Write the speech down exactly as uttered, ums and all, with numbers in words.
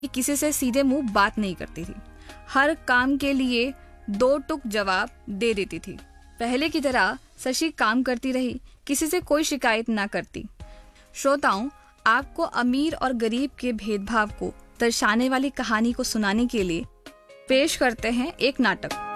कि किसी से सीधे मुंह बात नहीं करती थी। हर काम के लिए दो टुक जवाब दे देती थी। पहले की तरह शशि काम करती रही, किसी से कोई शिकायत ना करती। श्रोताओं, आपको अमीर और गरीब के भेदभाव को दर्शाने वाली कहानी को सुनाने के लिए पेश करते हैं एक नाटक।